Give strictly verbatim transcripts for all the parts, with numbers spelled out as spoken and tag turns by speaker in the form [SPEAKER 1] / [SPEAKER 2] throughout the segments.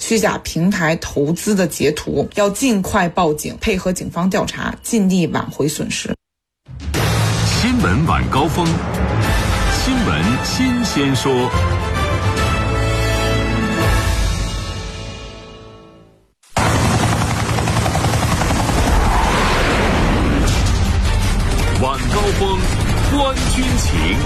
[SPEAKER 1] 虚假平台投资的截图，要尽快报警，配合警方调查，尽力挽回损失。
[SPEAKER 2] 新闻晚高峰，新闻新鲜说。晚高峰，观军情。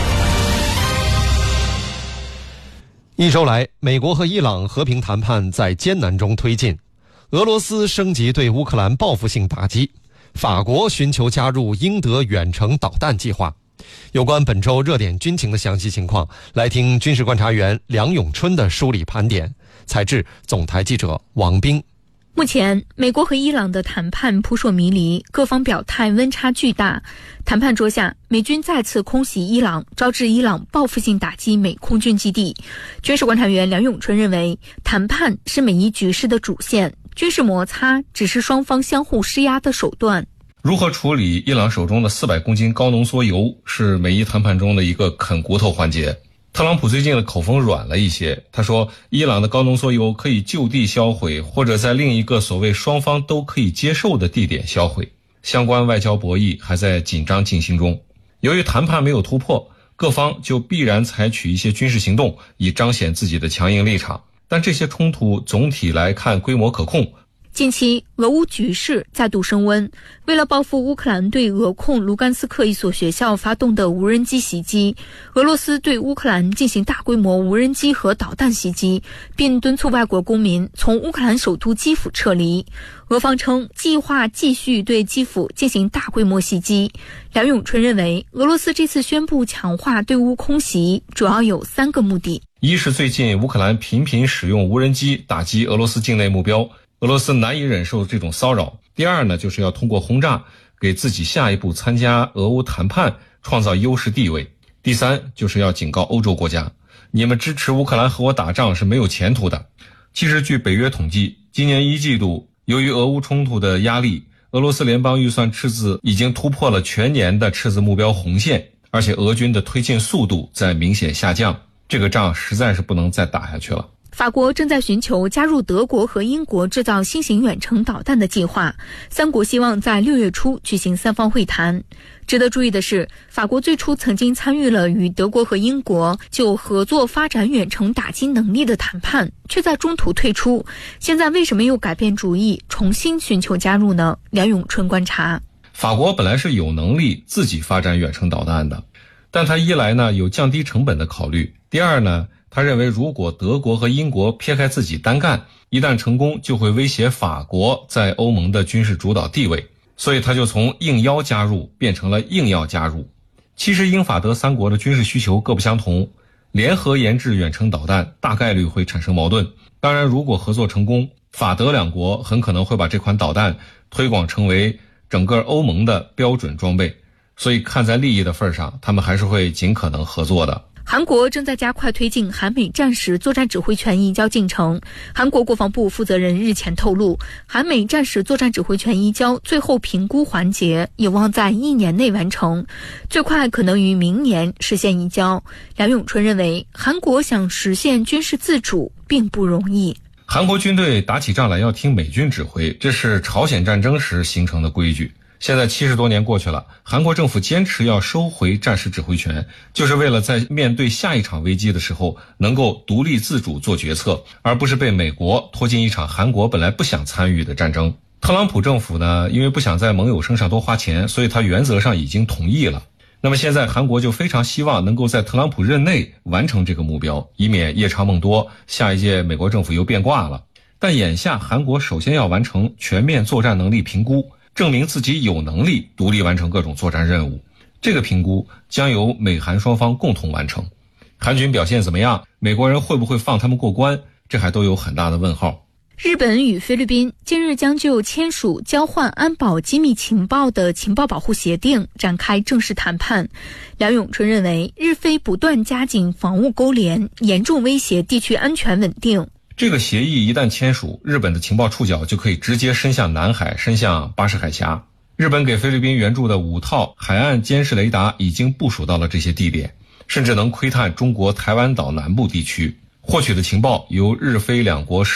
[SPEAKER 3] 一周来，美国和伊朗和平谈判在艰难中推进，俄罗斯升级对乌克兰报复性打击，法国寻求加入英德远程导弹计划。有关本周热点军情的详细情况，来听军事观察员梁永春的梳理盘点。采制总台记者王冰。
[SPEAKER 4] 目前，美国和伊朗的谈判扑朔迷离，各方表态温差巨大。谈判桌下，美军再次空袭伊朗，招致伊朗报复性打击美空军基地。军事观察员梁永春认为，谈判是每一局势的主线，军事摩擦只是双方相互施压的手段。
[SPEAKER 5] 如何处理伊朗手中的四百公斤高浓缩铀，是美伊谈判中的一个啃骨头环节。特朗普最近的口风软了一些，他说伊朗的高浓缩铀可以就地销毁，或者在另一个所谓双方都可以接受的地点销毁。相关外交博弈还在紧张进行中。由于谈判没有突破，各方就必然采取一些军事行动，以彰显自己的强硬立场。但这些冲突总体来看规模可控。
[SPEAKER 4] 近期，俄乌局势再度升温。为了报复乌克兰对俄控卢甘斯克一所学校发动的无人机袭击，俄罗斯对乌克兰进行大规模无人机和导弹袭击，并敦促外国公民从乌克兰首都基辅撤离。俄方称，计划继续对基辅进行大规模袭击。梁永春认为，俄罗斯这次宣布强化对乌空袭，主要有三个目的：
[SPEAKER 5] 一是最近乌克兰频频使用无人机打击俄罗斯境内目标，俄罗斯难以忍受这种骚扰。第二呢，就是要通过轰炸给自己下一步参加俄乌谈判创造优势地位。第三，就是要警告欧洲国家，你们支持乌克兰和我打仗是没有前途的。其实据北约统计，今年一季度由于俄乌冲突的压力，俄罗斯联邦预算赤字已经突破了全年的赤字目标红线，而且俄军的推进速度在明显下降，这个仗实在是不能再打下去了。
[SPEAKER 4] 法国正在寻求加入德国和英国制造新型远程导弹的计划，三国希望在六月初举行三方会谈。值得注意的是，法国最初曾经参与了与德国和英国就合作发展远程打击能力的谈判，却在中途退出。现在为什么又改变主意，重新寻求加入呢？梁永春观察，
[SPEAKER 5] 法国本来是有能力自己发展远程导弹的，但他一来呢有降低成本的考虑，第二呢他认为如果德国和英国撇开自己单干，一旦成功就会威胁法国在欧盟的军事主导地位，所以他就从应邀加入变成了硬要加入。其实英法德三国的军事需求各不相同，联合研制远程导弹大概率会产生矛盾。当然如果合作成功，法德两国很可能会把这款导弹推广成为整个欧盟的标准装备，所以看在利益的份上，他们还是会尽可能合作的。
[SPEAKER 4] 韩国正在加快推进韩美战时作战指挥权移交进程。韩国国防部负责人日前透露，韩美战时作战指挥权移交最后评估环节有望在一年内完成，最快可能于明年实现移交。梁永春认为，韩国想实现军事自主并不容易。
[SPEAKER 5] 韩国军队打起仗来要听美军指挥，这是朝鲜战争时形成的规矩。现在七十多年过去了，韩国政府坚持要收回战时指挥权，就是为了在面对下一场危机的时候能够独立自主做决策，而不是被美国拖进一场韩国本来不想参与的战争。特朗普政府呢，因为不想在盟友身上多花钱，所以他原则上已经同意了。那么现在韩国就非常希望能够在特朗普任内完成这个目标，以免夜长梦多，下一届美国政府又变卦了。但眼下韩国首先要完成全面作战能力评估，证明自己有能力独立完成各种作战任务，这个评估将由美韩双方共同完成。韩军表现怎么样？美国人会不会放他们过关？这还都有很大的问号。
[SPEAKER 4] 日本与菲律宾近日将就签署交换安保机密情报的情报保护协定展开正式谈判。梁永春认为，日菲不断加紧防务勾连，严重威胁地区安全稳定。
[SPEAKER 5] 这个协议一旦签署，日本的情报触角就可以直接伸向南海，伸向巴士海峡。日本给菲律宾援助的五套海岸监视雷达已经部署到了这些地点，甚至能窥探中国台湾岛南部地区。获取的情报由日菲两国